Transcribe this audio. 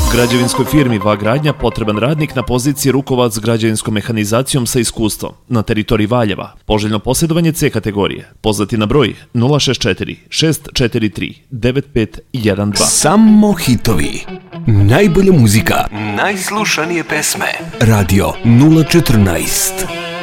Građevinskoj firmi VA Gradnja potreban radnik na poziciji rukovac s građevinskom mehanizacijom sa iskustvom na teritoriji Valjeva. Poželjno posjedovanje C kategorije. Pozvati na broj 064 643 9512. Samo hitovi. Najbolja muzika. Najslušanije pesme. Radio 014.